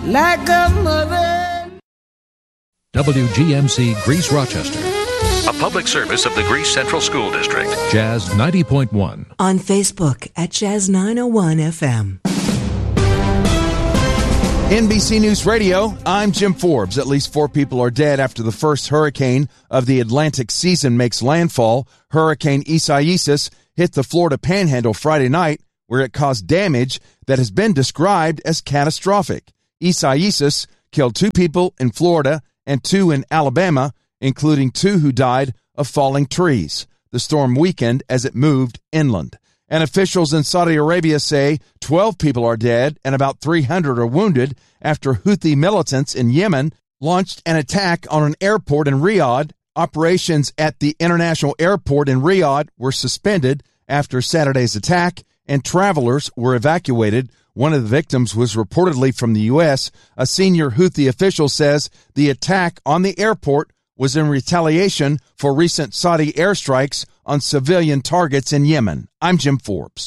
like a mother. WGMC Greece Rochester. A public service of the Greece Central School District. Jazz 90.1. On Facebook at Jazz 901 FM. NBC News Radio, I'm Jim Forbes. At least 4 people are dead after the first hurricane of the Atlantic season makes landfall. Hurricane Isaias hit the Florida Panhandle Friday night, where it caused damage that has been described as catastrophic. Isaias killed 2 people in Florida and 2 in Alabama, including 2 who died of falling trees. The storm weakened as it moved inland. And officials in Saudi Arabia say 12 people are dead and about 300 are wounded after Houthi militants in Yemen launched an attack on an airport in Riyadh. Operations at the international airport in Riyadh were suspended after Saturday's attack, and travelers were evacuated. One of the victims was reportedly from the U.S. A senior Houthi official says the attack on the airport was in retaliation for recent Saudi airstrikes on civilian targets in Yemen. I'm Jim Forbes.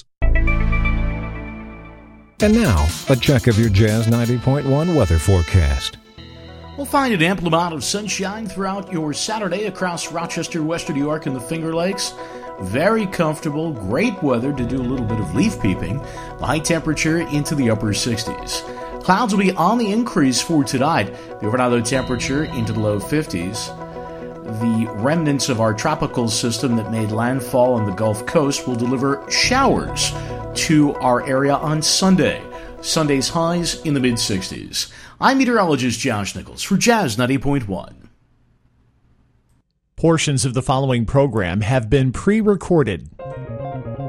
And now, a check of your Jazz 90.1 weather forecast. We'll find an ample amount of sunshine throughout your Saturday across Rochester, Western New York, and the Finger Lakes. Very comfortable, great weather to do a little bit of leaf peeping. The high temperature into the upper 60s. Clouds will be on the increase for tonight. The overnight low temperature into the low 50s. The remnants of our tropical system that made landfall on the Gulf Coast will deliver showers to our area on Sunday. Sunday's highs in the mid-60s. I'm meteorologist Josh Nichols for Jazz 90.1. Portions of the following program have been pre-recorded.